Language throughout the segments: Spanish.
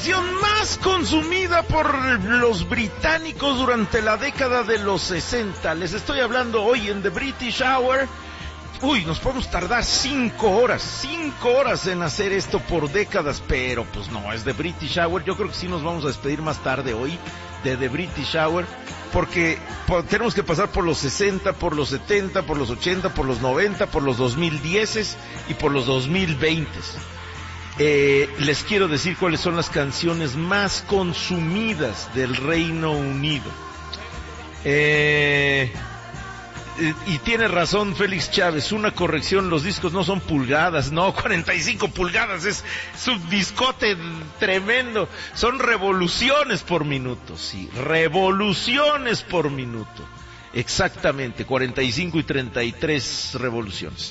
canción más consumida por los británicos durante la década de los 60. Les estoy hablando hoy en The British Hour. Nos podemos tardar 5 horas en hacer esto por décadas, pero pues no, es The British Hour. Yo creo que sí nos vamos a despedir más tarde hoy de The British Hour, porque tenemos que pasar por los 60, por los 70, por los 80, por los 90, por los 2010 y por los 2020. Les quiero decir cuáles son las canciones más consumidas del Reino Unido. Y tiene razón Félix Chávez, una corrección, los discos no son pulgadas, no, 45 pulgadas, es un discote tremendo, son revoluciones por minuto, sí, revoluciones por minuto, exactamente, 45 y 33 revoluciones.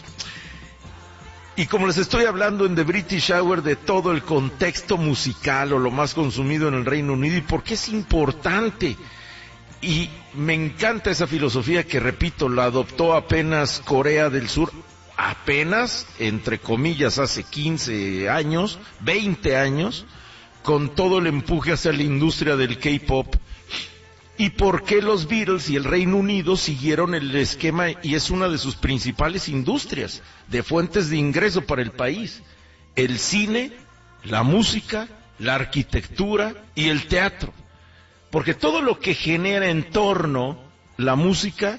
Y como les estoy hablando en The British Hour de todo el contexto musical o lo más consumido en el Reino Unido y por qué es importante. Y me encanta esa filosofía que, repito, la adoptó apenas Corea del Sur, apenas, entre comillas, hace 15 años, 20 años, con todo el empuje hacia la industria del K-pop. Y por qué los Beatles y el Reino Unido siguieron el esquema, y es una de sus principales industrias, de fuentes de ingreso para el país. El cine, la música, la arquitectura y el teatro. Porque todo lo que genera en torno la música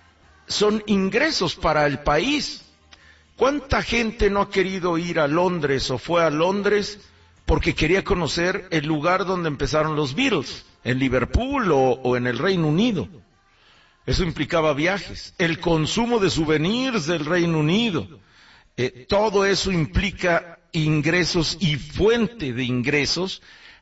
son ingresos para el país. ¿Cuánta gente no ha querido ir a Londres o fue a Londres porque quería conocer el lugar donde empezaron los Beatles, en Liverpool o en el Reino Unido? Eso implicaba viajes, el consumo de souvenirs del Reino Unido. Todo eso implica ingresos y fuente de ingresos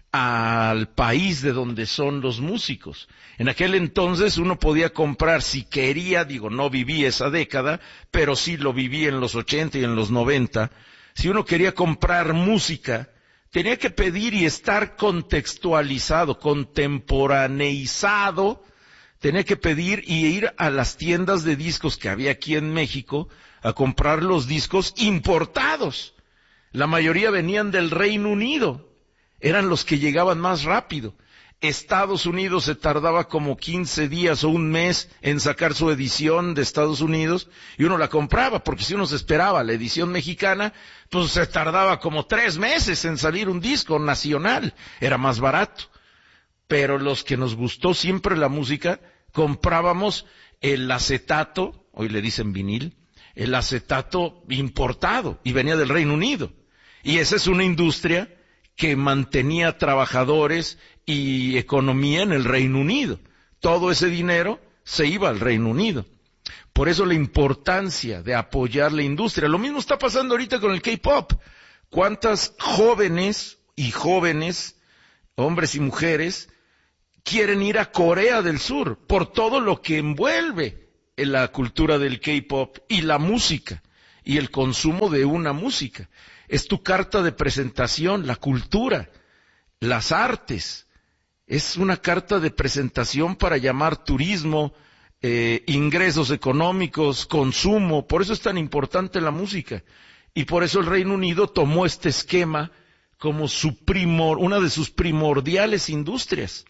al país de donde son los músicos. En aquel entonces uno podía comprar si quería, no viví esa década, pero sí lo viví en los 80 y en los 90. Si uno quería comprar música, tenía que pedir y estar contextualizado, contemporaneizado, tenía que pedir y ir a las tiendas de discos que había aquí en México a comprar los discos importados. La mayoría venían del Reino Unido. Eran los que llegaban más rápido. Estados Unidos se tardaba como 15 días o un mes en sacar su edición de Estados Unidos y uno la compraba, porque si uno se esperaba la edición mexicana, pues se tardaba como 3 meses en salir un disco nacional. Era más barato. Pero los que nos gustó siempre la música, comprábamos el acetato, hoy le dicen vinil, el acetato importado y venía del Reino Unido. Y esa es una industria que mantenía trabajadores y economía en el Reino Unido. Todo ese dinero se iba al Reino Unido. Por eso la importancia de apoyar la industria. Lo mismo está pasando ahorita con el K-pop. ¿Cuántas jóvenes y jóvenes, hombres y mujeres, quieren ir a Corea del Sur por todo lo que envuelve en la cultura del K-pop y la música y el consumo de una música? Es tu carta de presentación, la cultura, las artes. Es una carta de presentación para llamar turismo, ingresos económicos, consumo. Por eso es tan importante la música. Y por eso el Reino Unido tomó este esquema como una de sus primordiales industrias.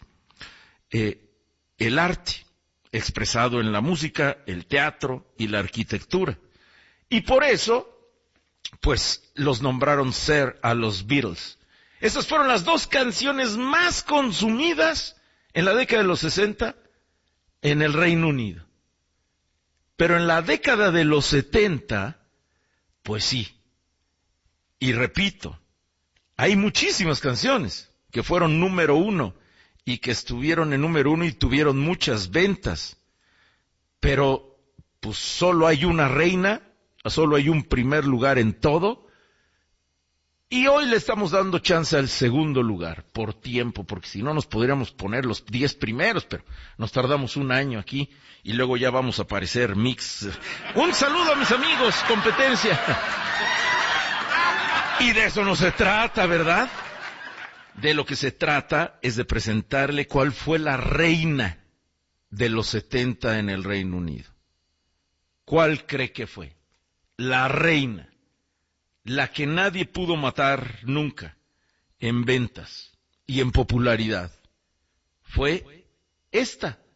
El arte, expresado en la música, el teatro y la arquitectura. Y por eso, pues los nombraron Sir a los Beatles. Esas fueron las 2 canciones más consumidas en la década de los 60 en el Reino Unido. Pero en la década de los 70, pues sí. Y repito, hay muchísimas canciones que fueron número 1 y que estuvieron en número 1 y tuvieron muchas ventas. Pero pues solo hay una reina, solo hay un primer lugar en todo, y hoy le estamos dando chance al segundo lugar, por tiempo, porque si no nos podríamos poner los 10 primeros, pero nos tardamos un año aquí, y luego ya vamos a aparecer mix. Un saludo a mis amigos, competencia. Y de eso no se trata, ¿verdad? De lo que se trata es de presentarle cuál fue la reina de los 70 en el Reino Unido. ¿Cuál cree que fue? La reina, la que nadie pudo matar nunca en ventas, y en popularidad fue esta.